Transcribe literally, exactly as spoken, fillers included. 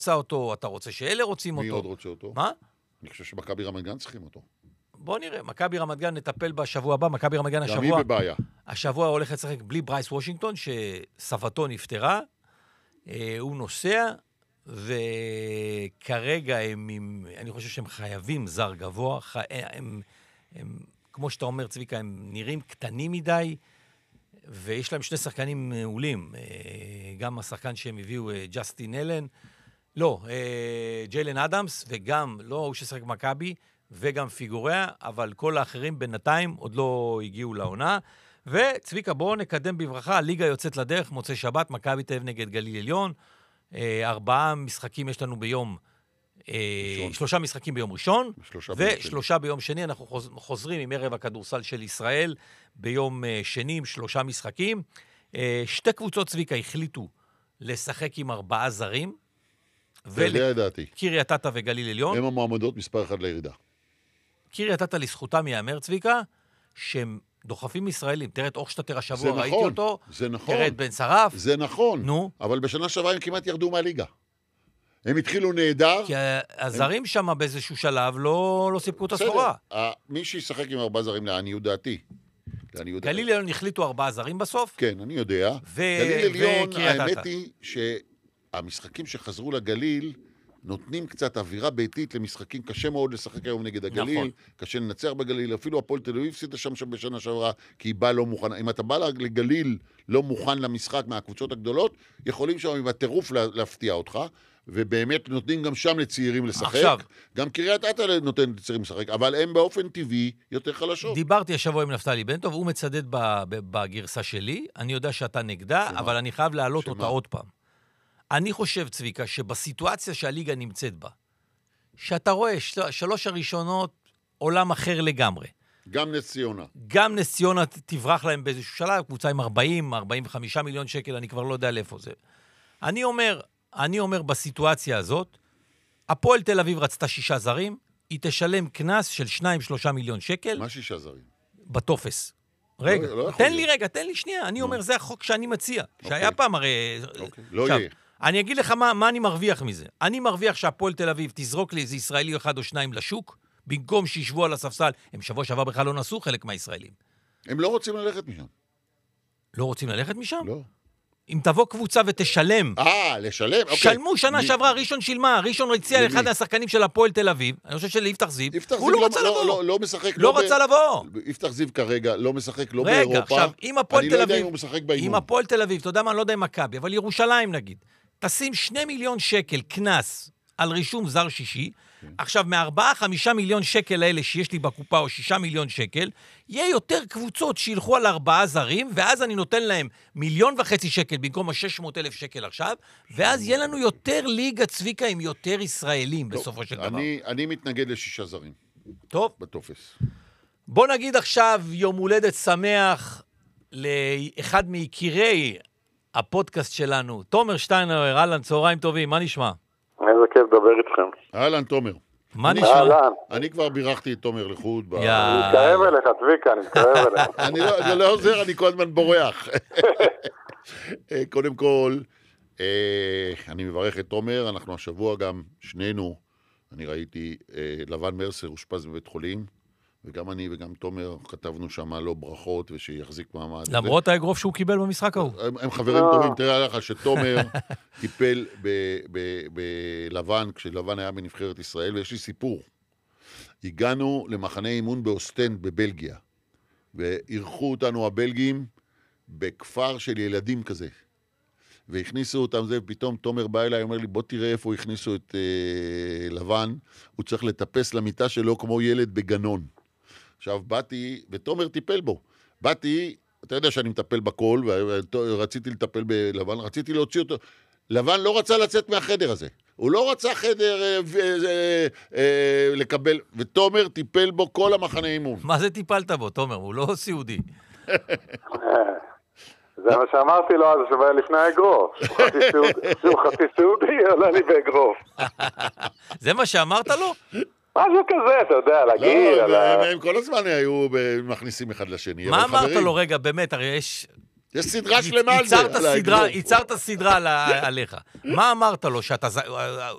רוצה אותו, אתה רוצה שאלה רוצים אותו. מי עוד רוצה אותו? מה? אני חושב שמכבי רמת גן צריכים אותו. בוא נראה, מכבי רמת גן נטפל בשבוע הבא, מכבי רמת גן השבוע... גם היא בבעיה. השבוע הולך לשחק בלי ברייס וושינגטון, שסבתו נפטרה, הוא נוסע, וכרגע הם, אני חושב שהם חייבים זר גבוה, הם, הם, כמו שאתה אומר, צביקה, הם נראים קטנים מדי, ויש להם שני שחקנים מעולים, גם השחקן שהם הביאו, ג'סטין אלן, לא, ג'יילן אדמס, וגם, לא הוא ששחק מכבי, וגם פיגוריה, אבל כל האחרים בינתיים עוד לא הגיעו לעונה. וצביקה, בואו נקדם בברכה, הליגה יוצאת לדרך, מוצא שבת, מכבי תל אביב נגד גליל עליון, ארבעה משחקים יש לנו ביום, שלושה משחקים ביום ראשון, ושלושה ביום שני, אנחנו חוזרים עם ערב הכדורסל של ישראל, ביום שני עם שלושה משחקים. שתי קבוצות צביקה החליטו לשחק עם ארבעה זרים, קריית אתא וגליל עליון. הם המועמדות מספר אחד לירידה. קריית אתא לזכותם יאמר צביקה, שהם דוחפים ישראלים. תראה את אוכשטטר השבוע, ראיתי אותו. זה נכון. תראה את בן שרף. זה נכון. נו. אבל בשנה שעברה הם כמעט ירדו מהליגה. הם התחילו נהדר. כי הזרים שם באיזשהו שלב לא סיפקו את הסחורה. מי שישחק עם ארבעה זרים לעניות דעתי. גליל עליון החליטו ארבעה זרים בסוף. כן, אני יודע. גליל עליון, האמת היא שהמשחקים שחזרו לגליל נותנים קצת אווירה ביתית למשחקים, קשה מאוד לשחק היום נגד הגליל, נכון. קשה לנצח בגליל, אפילו הפועל תל אביב הפסידה שם שם בשנה שעברה, כי היא באה לא מוכנה. אם אתה בא לגליל לא מוכן למשחק מהקבוצות הגדולות, יכולים שם עם הטירוף להפתיע אותך, ובאמת נותנים גם שם לצעירים לשחק. עכשיו, גם קריית אתא נותן לצעירים לשחק, אבל הם באופן טבעי יותר חלשות. דיברתי השבוע עם נפתלי בן טוב, הוא מצדד בגרסה שלי, אני יודע שאתה נגדה, שמה? אבל אני חייב להעלות שמה? אותה עוד פעם. אני חושב, צביקה, שבסיטואציה שהליגה נמצאת בה, שאתה רואה של... שלוש הראשונות עולם אחר לגמרי. גם נס ציונה. גם נס ציונה תברח להם באיזשהו שלב, קבוצה עם ארבעים, ארבעים וחמישה מיליון שקל, אני כבר לא יודע לאיפה זה. אני אומר, אני אומר בסיטואציה הזאת, הפועל תל אביב רצתה שישה זרים, היא תשלם כנס של שניים, שלושה מיליון שקל. מה שישה זרים? בטופס. רגע, לא, לא תן לי רגע, תן לי שנייה, אני אומר, זה החוק שאני מציע, שהיה פעם הרי... לא יהיה. אני אגיד לך מה, מה אני מרוויח מזה. אני מרוויח שהפועל תל אביב תזרוק לי איזה ישראלי אחד או שניים לשוק, במקום שישבו על הספסל. הם שבוע שעבר בכלל לא נסו חלק מהישראלים. הם לא רוצים ללכת משם. לא רוצים ללכת משם? לא. אם תבוא קבוצה ותשלם. אה, לשלם? אוקיי. שלמו שנה שעברה, ראשון שילמה, ראשון הציע לאחד השחקנים של הפועל תל אביב, אני חושב שליפתח זיו, הוא לא רצה לבוא. לא, לא משחק. לא רצה לבוא. יפתח זיו כרגע לא משחק, לא באירופה. רגע, עכשיו, אם הפועל תל אביב, אם הפועל תל אביב, אתה יודע מה, אני לא יודע אם מכבי, אבל ירושלים נגיד, תשים שני מיליון שקל כנס על רישום זר שישי, עכשיו מארבעה, חמישה מיליון שקל האלה שיש לי בקופה, או שישה מיליון שקל, יהיה יותר קבוצות שילכו על ארבעה זרים, ואז אני נותן להם מיליון וחצי שקל, במקום ה-שש מאות אלף שקל עכשיו, ואז יהיה לנו יותר ליגה צביקה עם יותר ישראלים בסופו של דבר. אני מתנגד לשישה זרים. טוב. בטופס. בוא נגיד עכשיו יום הולדת שמח לאחד מיקירי הפודקאסט שלנו, תומר שטיינר, אהלן, צהריים טובים, מה נשמע? איזה כיף לדבר איתכם. אהלן, תומר. מה נשמע? אהלן. אני כבר בירכתי את תומר לחוד. אני מתקרב אליך, צביקה, אני מתקרב אליך. זה לא עוזר, אני כל הזמן בורח. קודם כל, אני מברך את תומר, אנחנו השבוע גם שנינו, אני ראיתי, לבן מרסר הושפז בבית חולים, וגם אני וגם תומר כתבנו שם לו ברכות ושיחזיק מעמד. למרות האגרוף שהוא קיבל במשחק ההוא. הם חברים טובים, תראה לך שתומר טיפל בלבן, כשלבן היה בנבחרת ישראל, ויש לי סיפור. הגענו למחנה אימון באוסטנד בבלגיה, וערכו אותנו הבלגים בכפר של ילדים כזה. והכניסו אותם זה, ופתאום תומר בא אליי, אומר לי, בוא תראה איפה הכניסו את אה, לבן, הוא צריך לטפס למיטה שלו כמו ילד בגנון. עכשיו באתי, ותומר טיפל בו, באתי, אתה יודע שאני מטפל בכל, ורציתי לטפל בלבן, רציתי להוציא אותו, לבן לא רצה לצאת מהחדר הזה, הוא לא רצה חדר אה, אה, אה, לקבל, ותומר טיפל בו כל המחנה אימון. מה זה טיפלת בו, תומר? הוא לא סיעודי. זה מה שאמרתי לו אז שווה לפני האגרוף. שהוא חצי סעודי, עולה לי באגרוף. זה מה שאמרת לו? משהו כזה, אתה יודע, להגיד. לא, הם כל הזמן היו מכניסים אחד לשני. מה אמרת לו רגע, באמת, הרי יש... יש סדרה שלמה על זה. ייצרת סדרה עליך. מה אמרת לו?